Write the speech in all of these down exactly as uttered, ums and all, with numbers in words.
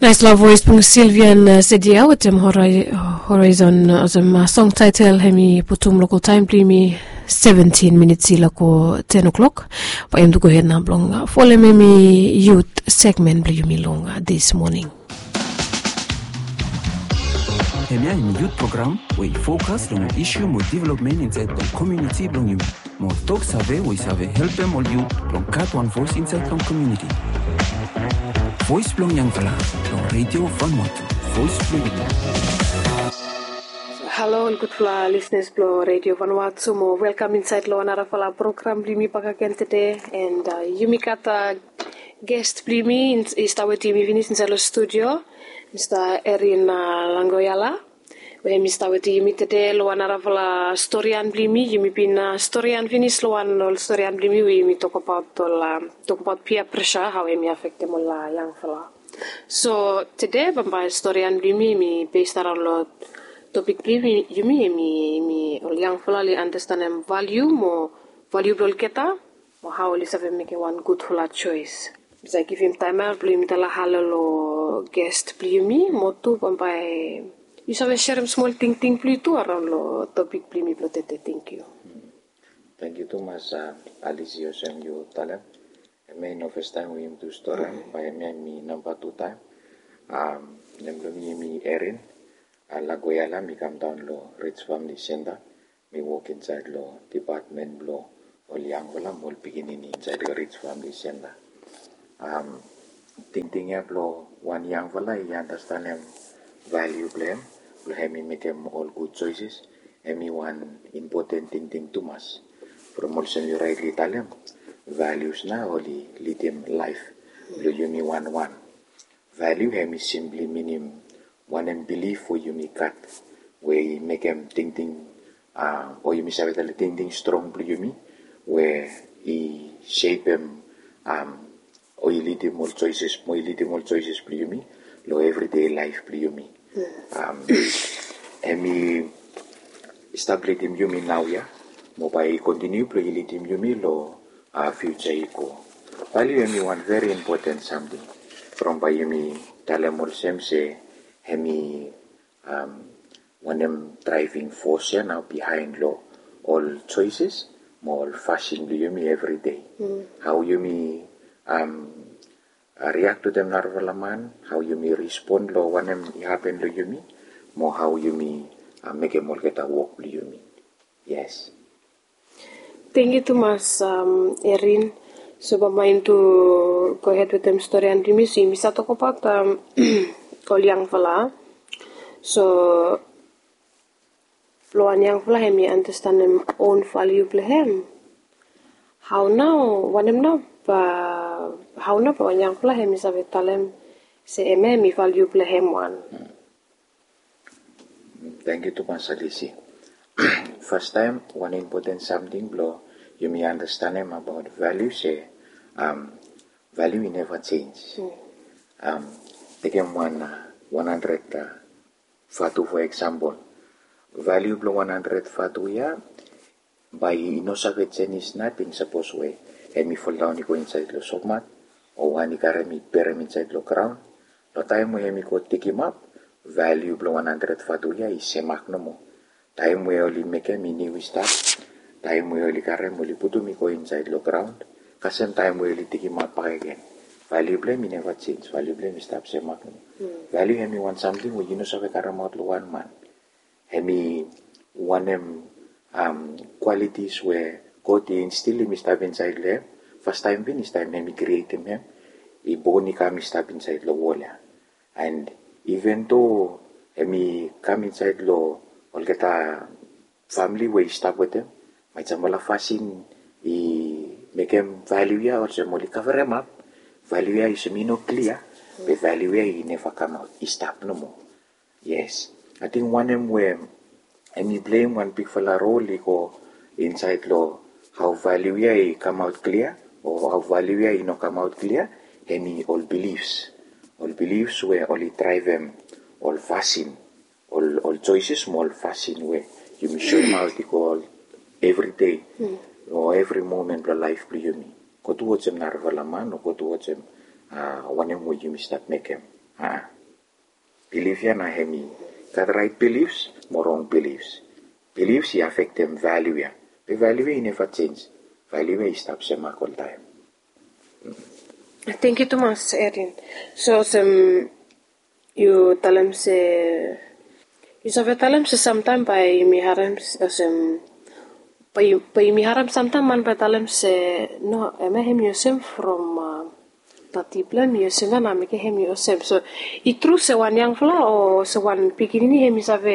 Nice love voice pung Sylvian uh, Sedia with them Horizon uh, them uh, song title hemi putum local time plimi seventeen minutes sila ko ten o'clock. Pa yam go ahead na blong uh, follow me youth segment bli yumi long uh, this morning. Hemi a youth program we focus on issue more development inside the community blong you. More talk survey we survey help them all you long cut one voice inside the community. Voice Blong Yang Fala, on Radio Vanuatu. Voice Blong. Hello, and good fla listeners Blo Radio Vanuatu. Mo welcome inside lo another fala program blimi pakaken today, and uh, Yumi kata guest blimi is our team finis inside lo studio, Mister Erin uh, Langoyala. We Mister Wati Yumi today lo another fala storyan blimi Yumi pina storyan finis lo an lo storyan blimi we mi talk about to la talk about peer pressure how it may affect them all young fella. So today bamba storyan blimi mi based around lo topic blimi Yumi mi mi all young fella li understand them value more valuable keta or how li save make one good fella choice. Bisa give him time out blimi tala halalo guest blimi mo tu bamba you saw share some small thing thing play too around lo topic play me protete. Thank you. Thank you too much, uh, Alicia and you talent. I mean, no first time we do story by me me number two time. Um, nemlo me me Erin. Ala goyala me come down lo Rich Family Center. Me walk inside lo department lo Oliang wala mol beginning inside the Rich Family Center. Um, ting ting ya lo one young wala you understand him value blame. Let me make them all good choices. And me one important thing thing to us. From also you rightly tell them values na only lead them life. You me one one. Value him is simply meaning one and belief for you me cut. Where you make them think thing uh or you me say that think thing strong you me where he shape them um or you lead them all choices, more lead them all choices you me, lo everyday life you me. Um, and me establish him you mean now ya mo by continue play him you mean lo uh, future iko value me one very important something from by you me talemol sem say hemi um when them driving force now behind lo all choices more fashion you me every day mm. How you me um Uh, react to them narvalaman, how you may respond lo when them happen lo you me, more how you may uh, make a more get a walk lo you me. Yes. Thank you too much, um, Erin. So, I'm going to go ahead with them story and me see me talk about um all young fella. So, lo an young fella me understand them own value him. How now? What them now? Uh, how na pa yang pula hemi sabe talem se eme mi value pula hem one. Thank you to Masalisi. First time one important something blow you may understand him about value say um value never change. Mm. Um take him one uh, one hundred uh, fatu for example. Value blow one hundred fatu ya by no sabe change nothing suppose way. And me fall down, go inside the sockmat, or one carry me bury me inside the ground. No time we me go take him up, value blow one hundred fatuya is semak no more. Time we only make a mini we start, time we only carry me put me go inside the ground, cause same time we only take him up again. Value blame me never change, value blame me stop semak no more. Mm. Value hemi want something we you know sabe karamot lo one man. Hemi one em um qualities where God instill him step inside there. First time bin is time him create him him. I boni come step inside the wall. And even though him come inside lo all get a family where he stop with him, might some wala fashion he make him value ya or some only cover him up. Value ya is me no clear, but value ya he never come out. He stop no more. Yes. I think one him where and he blame one big fella role he go inside lo how value ya come out clear or how value ya no come out clear any all beliefs all beliefs where only drive them all fashion all all choices small fashion where you may show them out all every day mm. or every moment of life you me go to watch them narvalaman or go to watch them uh one way you start make them ah belief ya na hemi got right beliefs, more wrong beliefs. Beliefs ya affect them value ya. The value ya never change. Value ya stop same all time. Thank you too much, Erin. So, some you tell him say you have tell him say sometime by me haram some by by me haram sometime man by tell him say no am him yosem from uh, tatiplan yosem na make him yosem. So it true say one young fella or say one pikini him is have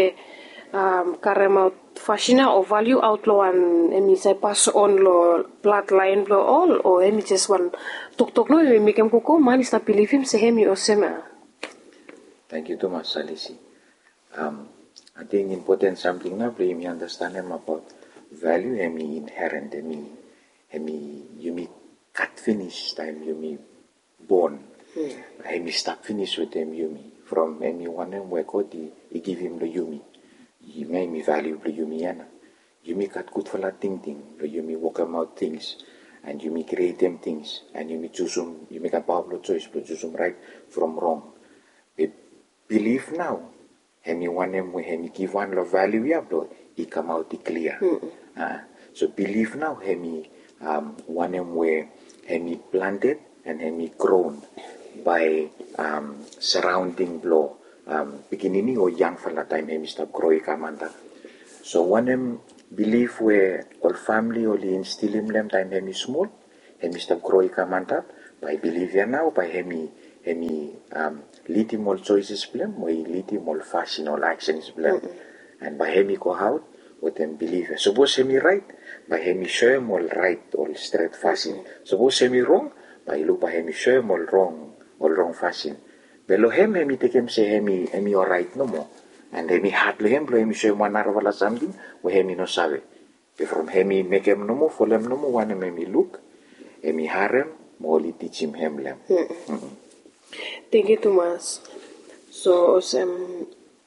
um karema fashina or value outlaw and him is pass on lo bloodline lo all or him just one tok tok no you make him go man is not believe him say him yosem. Thank you too much, Salisi. Um, I think important something now, play me understand him about value, hemi inherent, hemi, hemi, you me cut finish time, you me born, mm. hemi start finish with him, you me, from hemi one him work out, he give him the yumi, you may me value the yumi, yana. You me cut good for that thing, thing, you me work out things, and you me create them things, and you me choose them, you make a powerful choice, but choose them right from wrong. Believe now, hemi one him we hemi give one lo value ya bro, he come out clear. Mm-hmm. Uh, so believe now, hemi um one him where hemi planted and hemi grown by um surrounding blow um beginning or young fella time hemi stop growing kamanda. So one him believe where all family only instill him them time hemi small, hemi stop growing kamanda by believe ya now by hemi hemi um lead him all choices blame, we lead him all fashion all actions blame, mm-hmm. and by hemi go out with them believe. Suppose hemi right, by hemi show him all right, all straight fashion. Mm-hmm. Suppose hemi wrong, by look by hemi show him all wrong, all wrong fashion. Below him hemi take him say hemi hemi all right no more, and hemi hard him, blow hemi show him one arvala something, we hemi no sabe. But from hemi make him no more, follow him no more, one hemi look, hemi harem, more teach him him lem. Mm-hmm. Mm-hmm. Thank you too much. So, um,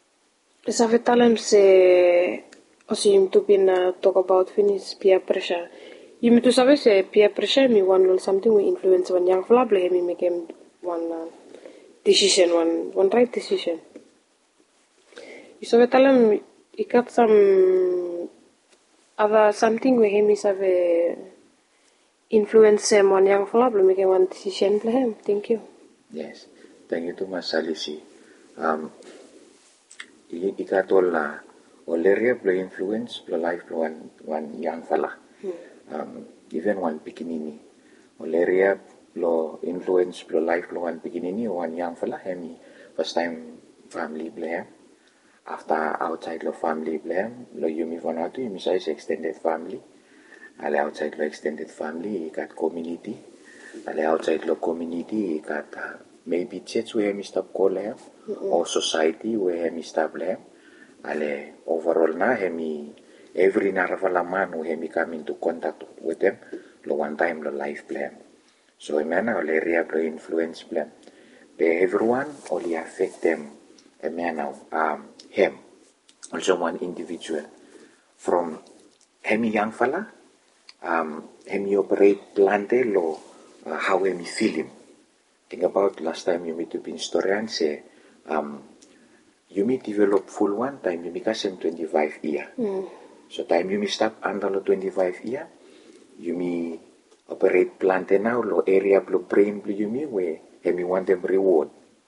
sa vetalam se, also you to been uh, talk about finish peer pressure. You to say say peer pressure me one will something we influence one young fella me make him one uh, decision one one right decision. You so vetalam you got some other something where him is have a influence him one young fella make him one decision for him. Thank you. Yes, thank you too much, Salisi. Um, ikat all uh, all area play influence play life play one one young fella. Hmm. Um, even one pikinini. All area play influence play life play one pikinini or one young fella. Hemi first time family play. After outside lo family play, lo yumi vanatu yumi size extended family. Ale outside lo extended family ikat community. Ale outside lo community got uh, maybe church where he stop call him, mm-hmm. or society where he stop him. Ale overall na hemi every naravala man who hemi come into contact with them, lo one time lo life plan. So emana ole area lo influence plan. Be everyone only affect them. Emana um him also one individual from hemi young fella um hemi operate plante lo. Uh, how we feel him. Think about last time you meet to be historian say, um, you meet develop full one time you make us in twenty-five year. Mm. So time you may stop under twenty-five year, you may operate plant now lo area lo brain you may where me want them reward.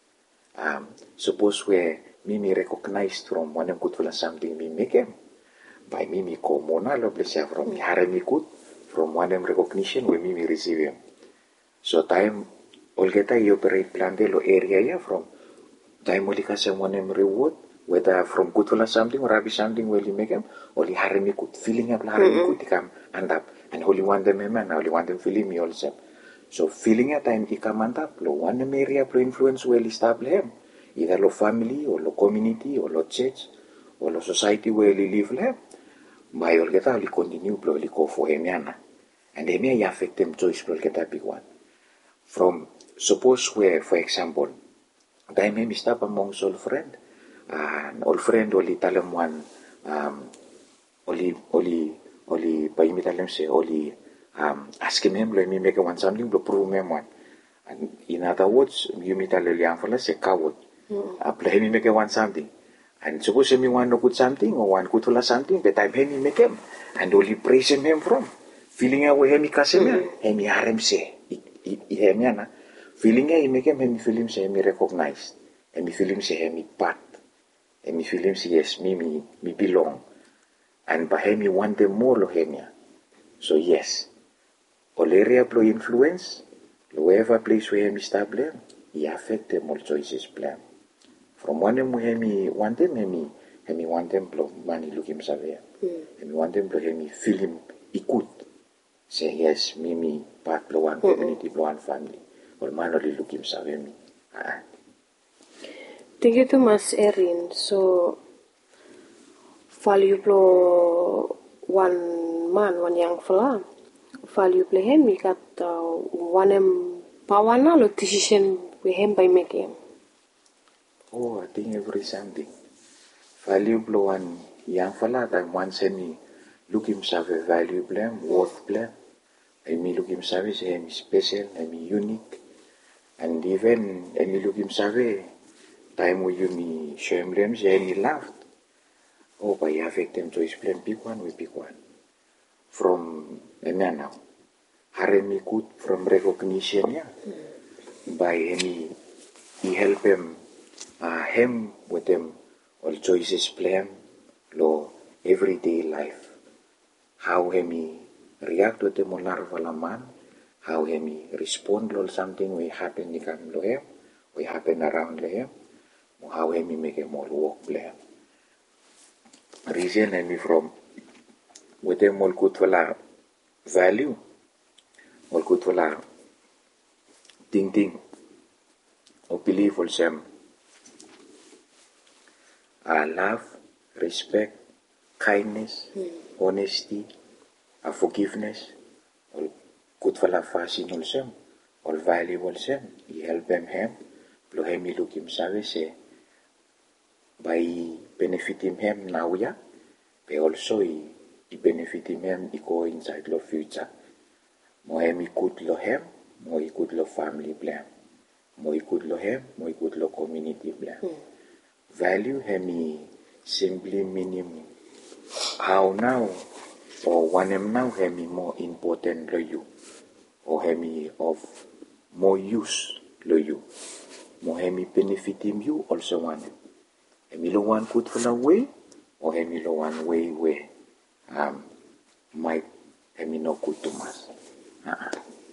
Um, suppose where me me recognized from one of good for something me make him. By me me komona lo bless from me hare me good from one them recognition where me me receive him. So time all get I operate plan de lo area ya from time only ka someone em reward whether from good for something or rabbi something where you make them only haremi good feeling up haremi good to come and up and only want them man only want them feeling me also. So feeling at time I come and up lo one them area pro influence well establish him either lo family or lo community or lo church or lo society where you live le by all get only continue blow only go for him yana and they may affect them choice blow get a big one. From suppose where, for example, time may stop amongst all friend, and uh, all friend only tell them one, um, only, only, only, by me tell them say, only, um, ask him, let me make one something to prove him one. And in other words, you may tell the young fella say coward. Mm. Uh, hemi make want something. And suppose hemi want no good something or want good for something, but time hemi make him. And only praise him him from. Feeling away hemi kasemia, hemi harem se. I hemi ana. Feeling he make him hemi feel him say hemi recognize. Hemi feel him say hemi part. Hemi feel him say yes, me me me belong. And by hemi want them more lo hemia. So yes. Oleria blow influence. Whoever place where hemi start blame, he affect them all choices blame. From one them hemi want them hemi hemi want them blow money look him savia. Hemi want them blow hemi feel him ikut. Say yes, me me part blow one community blow one family. Or man only look him savia me. Ah. Thank you too much, Erin. So value blow one man, one young fella. Value play him, we got uh, one him pawana lo decision we him by making. Oh, I think every something. Valuable one young fella that once me look himself a valuable him, worth blame. I me look himself as him special, I me unique. And even I me look himself a time where you me show him them, say he laughed. Oh, by affect them choice blame, pick one, we pick one. From a man now. Haremi good from recognition, yeah. Mm. By him, he help him, uh, him with them all choices plan, lo everyday life. How him react with them on man, how him respond to something we happen to come to him, we happen around him, or how him make him all work plan. Reason him from with them all good for la value, all good for la ting ting, or believe all some uh, love, respect, kindness, mm. honesty, uh, forgiveness, all good for la fashion all some, all valuable some, he help them him, lo him look him say, by benefiting him now ya, but also he I benefit him, I go inside the future. Mo hemi good lo him, mo I good lo family blame. Mo I good lo him, mo I good lo community blame. Mm. Value hemi simply meaning how now or one him now hemi more important lo you. Or hemi of more use lo you. Mo hemi benefit him you also one him. Hemi lo one good for the way, or hemi lo one way way. Um, might hemi no good to mas. Uh-huh.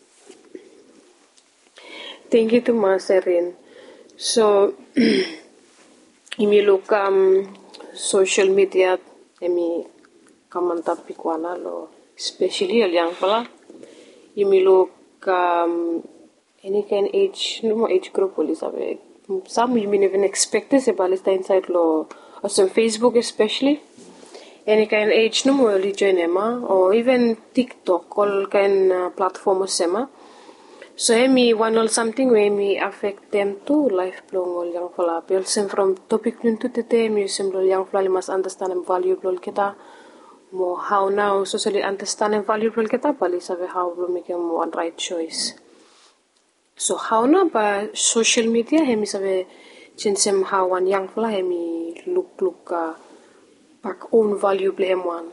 Thank you too much, Erin. So, imi look um social media, imi kamantap pikwana lo, especially al young pala. Imi look um any kind age, no more age group poli sabe. Some you may even expect this about inside lo, or some Facebook especially. Any kind of age no more join Emma or even TikTok all kind uh, platform sema. So emi one or something where me affect them too life long all young fella. But sem from topic nun to tete me sem lo young fella must understand and valuable kita. Mo how now socially understand and valuable kita pali sabe how lo make them one right choice. So how na ba social media hemi sabe chinsem how one young fella hemi look look uh, back own valuable M one.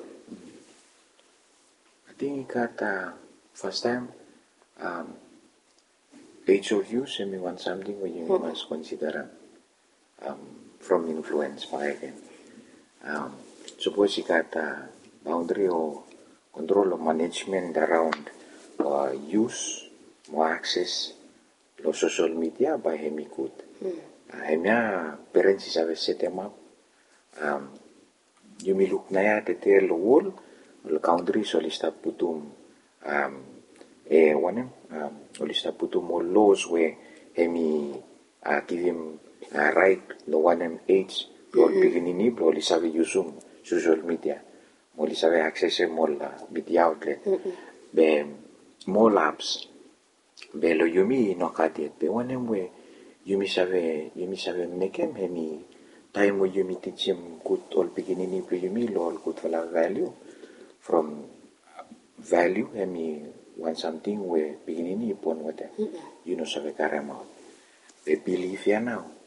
I think that uh, first time um, age of use and we want something where you mm-hmm. must consider um, from influence by again. Um, suppose you got a boundary or control or management around uh, use more access to social media by hemi good. Mm. Uh, hemi parents have set them up. Um, You may look na ya tete lo wall, lo country so lista putum um eh one um lista putum all laws where hemi uh, give him uh, right lo one age lo beginning lo lista ve usum social media, mo lista ve access mo la media outlet, be more apps, be lo yumi no kadiet, be one where yumi save yumi save make him hemi time where you meet him good all beginning you me all good for value from value I mean want something where beginning you upon with them you know so we carry out they believe ya now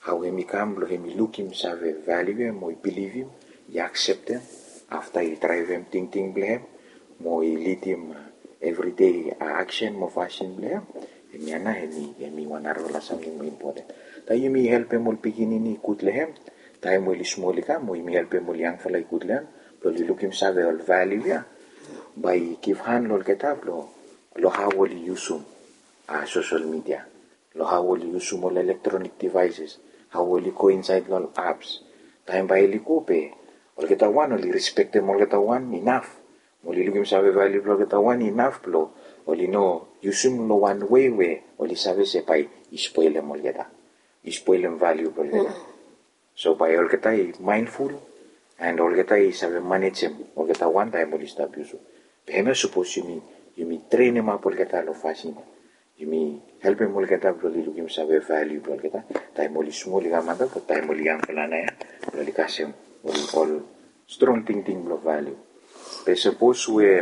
how him come, lo him look him save value him, mo believe him, he accept him, after he drive him ting ting blehem, mo he lead him uh, every day uh, action mo fashion blehem, him yana him him wanarala something mo important. Tayo mi help him mo piginin ni kut lehem, tayo mo lismoli ka, mo mi help him mo yang falay kut lehem, lo li look him save all value ya, by give hand lo ketap lo, lo how will you use uh, social media, lo how will you use all electronic devices, how will you coincide all apps, tayo ba ili kupe, ol ketawan ol respect mo ketawan enough, mo li look him save value lo ketawan enough lo, ol no yusum lo one way way, ol save se pay ispoil mo keta, ispoil mo value lo keta, so by ol ketay mindful, and ol ketay save manage him, ol ketawan tayo mo lista abuso. Beheme suppose you you me train him up ol keta lo fashion, you me help him ol keta lo li look him save value lo keta, tayo mo li small li kamata, tayo mo li yang pelana ya, lo li kasem ol ol strong thinking lo value. But suppose we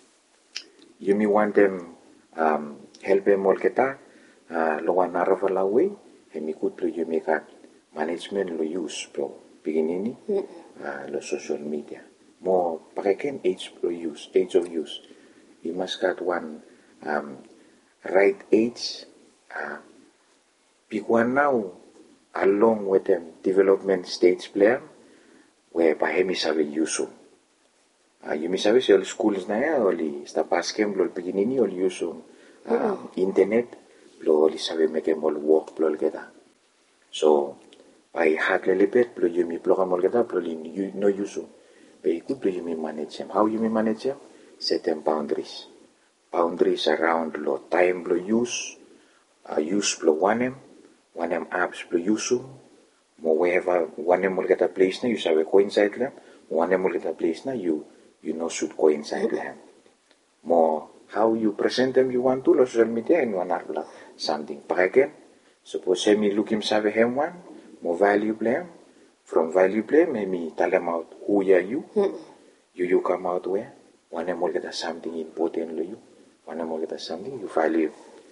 you me want them um, help him ol keta uh, lo wan arava la way, he me kut lo you me kat management lo use lo beginning uh, lo social media. Mo pakaiken age lo use, age of use. You must got one um, right age. Uh, pick one now along with them development stage plan where by him is have use. Uh, you miss have all schools na ya oli sta paskem lo beginning ol use um, internet lo oli save make em all work lo keta. So by hard lelipet lo you mi block am keta lo you no use. But good lo you mi manage them. How you mi manage them? Set them boundaries. Boundaries around lo time lo use, uh, use lo one em, one em apps lo use, mo wherever one em will get a place na you save coincide them, one em will get a place na you you know should coincide them. Mo how you present them you want to lo social media and one arla something. Again, suppose me look him save him one, mo value blame, from value blame me tell them out who are you, you you come out where, one em will get a something important lo you. One more get something you value.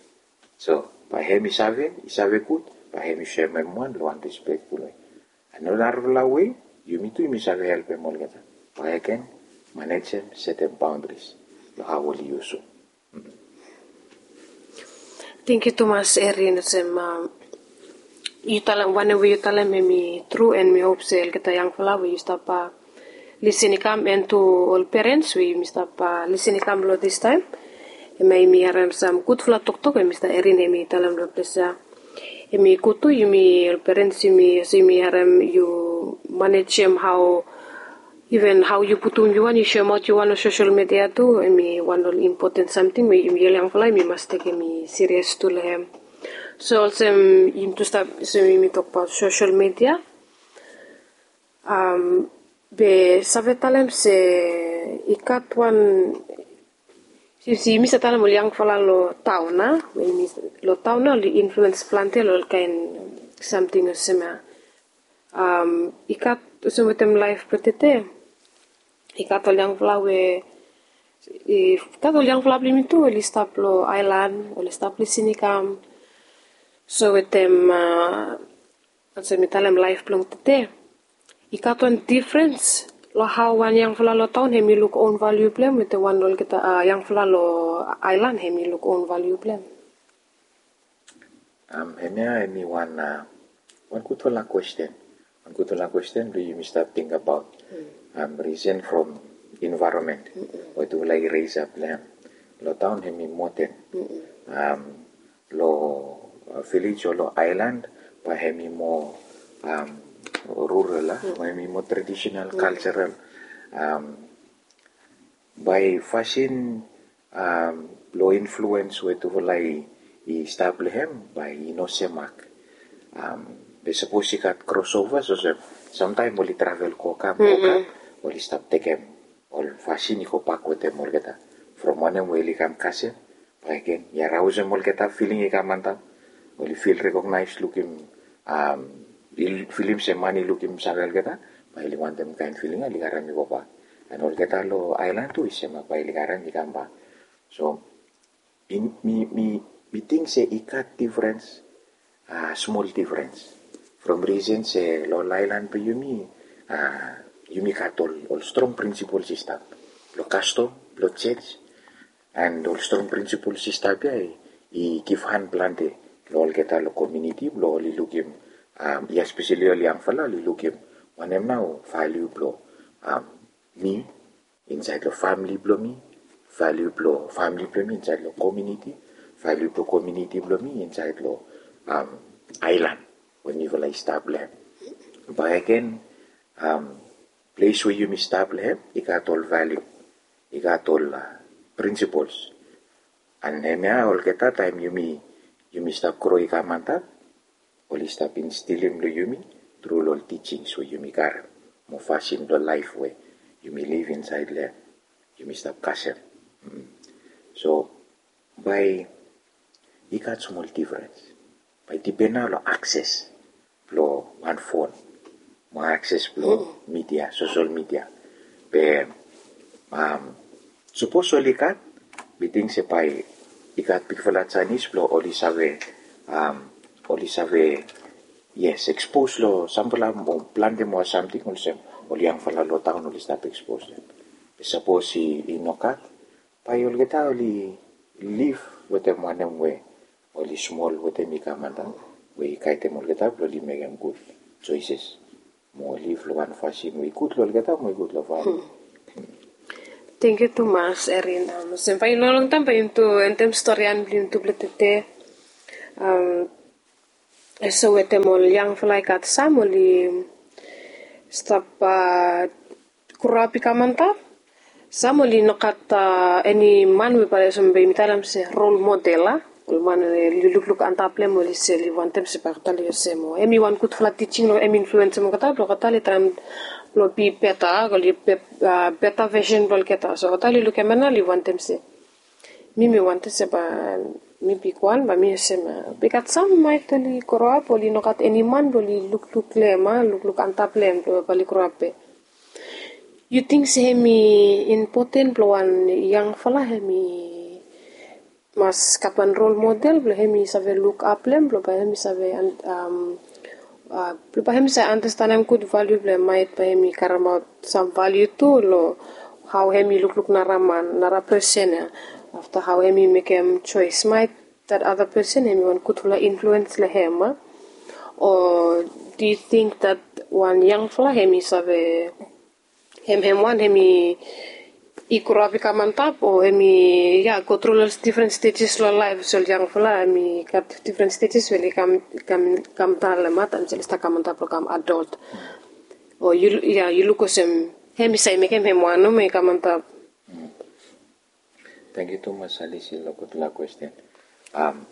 So by him is have is have good, by him is share my one lo and respectful. Another way you me to miss have help him all get. By again manage him, set them boundaries. Lo how will you use. Thank you, Thomas Erin. Sem you tell one way you tell me true and me hope say get a young flower you stop uh, listening come and to all parents we stop uh, listening come lo this time. May mi haram sam kut fla tok tok e Mister Erin e mi talam lo plesa e mi kutu you mi parents you mi so mi haram you manage him how even how you put on you want you share out you want on social media too e mi one all important something me mi yang fly mi must take me serious to them. So also im to start so mi talk about social media um be savetalem se ikat one. Si si misa tala mo liang fala lo tao na, lo tao na li influence plante lo kain something sema. Um ikat usum tem life petete. Ikat liang fala we ikat liang fala blimitu li stap lo island, li stap li sinikam. So wetem uh usum talem life plong tete. Ikat one difference lo how one yang fala lo town hemi look own value plan with the one lo kita uh, yang fala lo island hemi look own value plan. Um, hemi hemi one uh, one good for la question. One good for la question. Do you mister think about mm. um reason from environment? Mm-mm. Or to like raise up plan. Lo town hemi mountain. Um, lo uh, village or lo island pa hemi more um. rural lah, mm. may more traditional, mm. cultural. Um, by fashion, um, low influence with like establish him by inosemak. Um, they suppose he got crossover, so sometimes will travel ko kam ko kam, will stop take him. All fashion ko pack with them all get from one em will come kasi, by again, ya rouse him all get feeling he come anta, will feel recognized looking. Um, film se mani lukim sagal kata paili want them kind feeling ali garan mi papa and all kata lo island tu isema paili garan di kamba so in mi mi mi think se ikat difference uh, small difference from reason say lo Island pe yumi uh, yumi katol all strong principles istab lo custom lo church and all strong principles istab ya i kifhan plante lo kita lo community lo li lukim um, ya especially li ang fala li lukim wanem now value blo um, me inside the family blo me value blo family blo me inside the community value blo community blo me inside the um, island when you will establish but again um, place where you establish you got all value you got all uh, principles and hemya all kita time you me you stop grow ikamanta all stop instilling lo you me through all teachings where you me car mo fashion the life way you may live inside there you may stop kasem mm. So by you got small difference by depend on access lo one phone mo access lo media social media be um supposedly kat biting se pai ikat pikfalat Chinese lo oli save um oli save yes expose lo sample mo plan de mo something also oli ang fala lo taon oli stop expose suppose si inokat pai ol geta oli live with them one way oli small with them ikamanda we kaite mo geta lo li megam good choices mo live lo one fashion we good lo geta mo good lo fa. Thank you too much, Erin. Um, Sampai nolong tambah into entem storyan blin tu bletete. Um, so etemol yang fly kat samoli stop uh, kurapi kamanta. Samoli nokat uh, any man we pare sampai mitalam se role modela. Kulman look look antaple mo li se li wantem se partali se mo. Emi wan kut flat teaching no emi influence mo kata lo kata li tram lo pi peta ko li beta version bol keta so kata li lu kemana li wantem se mi mi wante se ba mi pi kwan ba mi se ma bekat sam mai to li korap li no kat any man do li look look le ma look look antaple to bali korape. You think se hemi important bloan yang fala hemi mas kapan role model blo hemi save look up lem blo ba hemi save um uh blo ba hemi sa understand am good value blo might ba hemi karama some value too lo how hemi look look naraman nara person ya after how hemi make him choice might that other person hemi one could influence le hema or do you think that one young fella hemi save hem hem one hemi ikurapi kamantap o hemi ya control different stages lo life so yang fala hemi kat different stages weli kam kam kam tala mata jadi sta kamantap lo kam adult o you ya you look osem hemi sai me kem hemwano me kamantap. Thank you too much Alice lo kut la question um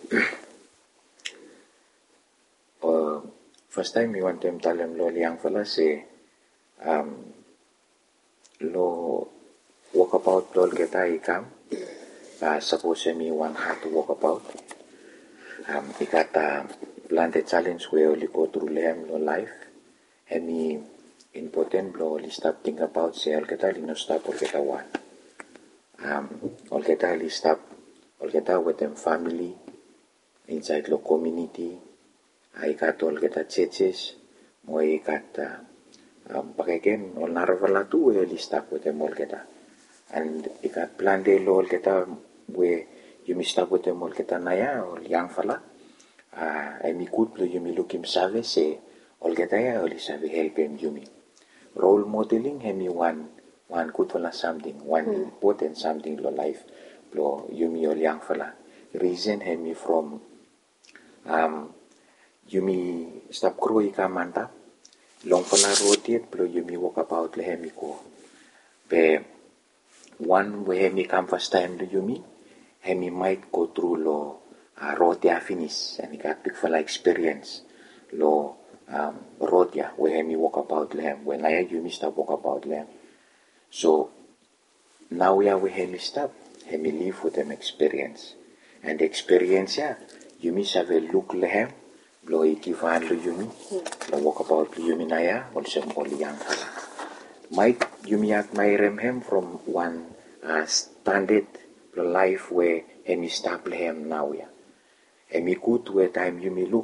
uh, first time you want them talem lo yang fala se um lo walk about dol kita ikam uh, suppose me one had to walk about um ikata plan the challenge where we go through them no life any important blow li stop think about say all kita li no stop all kita one um all kita li stop all kita with them family inside lo community I got all kita churches mo ikata um pakagen all narvala tu we li stop with them all kita and ikat plan de lo kita we you mi stop with them all kita naya or yang fala ah uh, mi kut lo you mi lukim save se all kita ya oli save help him you mi role modeling hemi one one kut fala something one hmm. important something lo life lo you mi ol yang fala reason hemi from um you mi stop growing kamanta long fala rotate lo you mi walk about le hemi ko be one way hemi come first time to you me hemi might go through lo uh, rotia finish and got big for like experience lo um rotia where hemi walk about them when I you mister walk about them so now we are we hemi stop hemi live with them experience and the experience yeah you miss have a look lehem lo ikivan lo you me lo walk about you me naya also only young might you me at my remhem from one uh, standard life where hemi stable him now ya hemi good where time you me look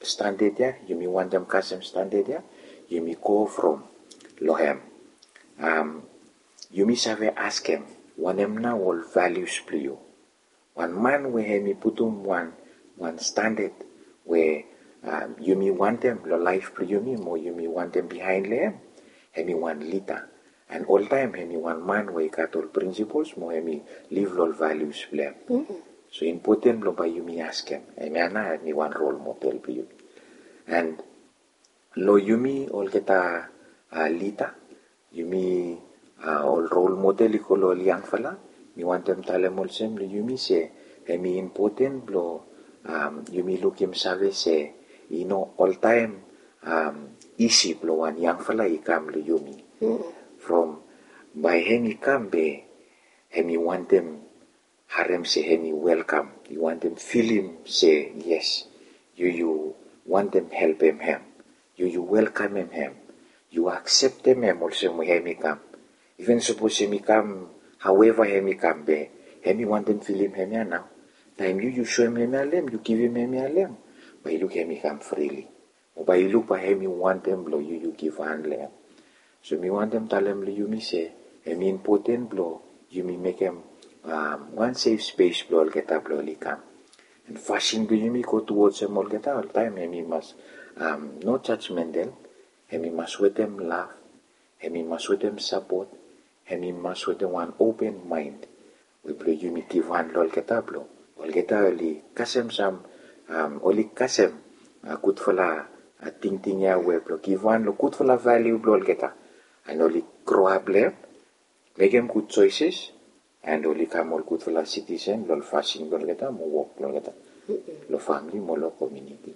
standard ya, yumi want them kasem standard ya, yumi go from lohem. Um, yumi save ask him, wanem na all values play. One man where hemi putum one one standard where um, yumi want them lo life play yumi, more yumi want them behind them, hemi one leader. And all time hemi one man where got all principles, more hemi live all values play. Mm-hmm. So important lo ba yumi ask him, hemi ana hemi one role model play yumi. And lo yumi all kita uh, leader, yumi uh, all role model iko lo liang fala, mi want them talem all sem lo yumi se, hemi important lo um, yumi look him save se, you know all time um, easy lo one young fala ikam lo yumi. Mm-hmm. From by hemi come be, hemi want them harem say hemi welcome. You want them feel him say yes. You you want them help him him. You you welcome him him. You accept him him also when hemi come. Even suppose hemi come, however hemi come be, hemi want them feel him hemi now. Time you you show him hemi alem, you give him hemi alem. But you look hemi come freely. Or by you look by hemi want them blow you you give hand lem. So me want them tell them you me say, hemi important blow, you me make him um, one safe space blow all get up blow li come. And fashion do you me go towards them all get all time, hemi must um, no judgmental, hemi must with them laugh, hemi must with them support, hemi must with them one open mind. We blow you me give one all get up blow, all get early, kasem some, um, only kasem, uh, good for la, uh, ting ting ya we blow, give one lo good for la value blow all get up. And only grow up there, make them good choices, and only come all good for the citizen, lol fashion, lol get more work, lol get lo family, more lo community.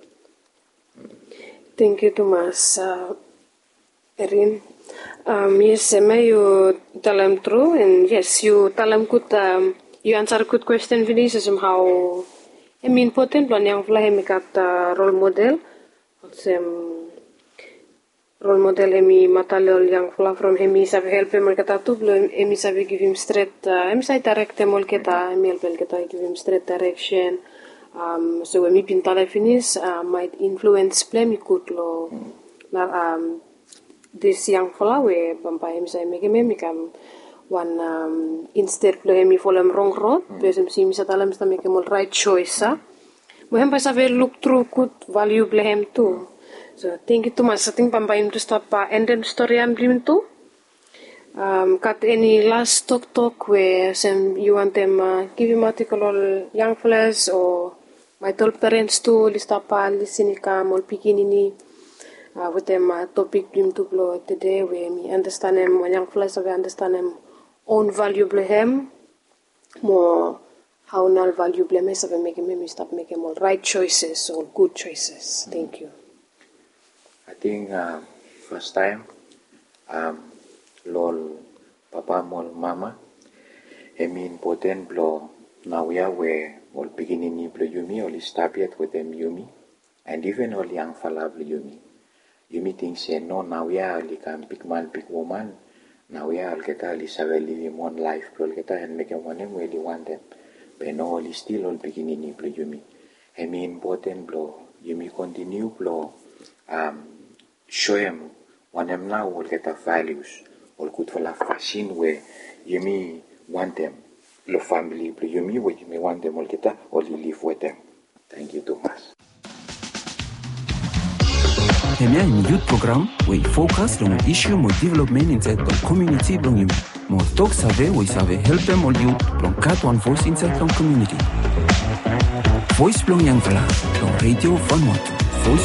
Thank you, Thomas. Uh, Erin. Um, yes, you tell them true, and yes, you tell them good. Um, you answer a good question. Finish somehow. I mean, important. One young fly, make up role model. Um, role model hemi matalol yang fla from hemi save help him kata tu belum hemi save give him straight uh, hemi save direct him kita hemi help kita give him straight direction um, so hemi pintala finish uh, might influence play mi kut lo na um, this young fla we bampa hemi save make hemi kam one um, instead lo hemi follow him wrong road besem si misa talam sta make him all right choice ah mo hemi save look through good value play him too. So, thank you too much. I think Pampaim to stop uh, end the story I'm bringing to. Um, got any last talk talk where some you want them uh, give him article all young fellas or my tall parents too list up uh, listening come all beginning uh, with them uh, topic bring to blow today where me understand them when young fellas we understand them own valuable him more how not valuable me so we make him stop making all right choices or good choices. Thank you. I think uh, first time, um, lol papa mol mama, hemi important blow now we are where all beginning ni blow yumi all start yet with them yumi, and even all young fella blow yumi. Yumi thinks say no now we are like um, big man big woman, now we are all get all is live him one life blow get and make him one them where they want them, but no all still all beginning ni blow yumi. Hemi important blow yumi continue blow. Um, show him when them now will get the values all good for la fashion where you may want them the family but you may where you may want them all get that or you live with them. Thank you Thomas. Hemia in youth program we focus on issue more development inside the community long you more talk save we save help them all you long cat one voice inside the community voice long young fella long radio Vanuatu.